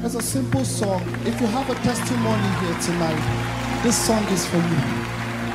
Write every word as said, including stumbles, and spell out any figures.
It's a simple song. If you have a testimony here tonight, this song is for you.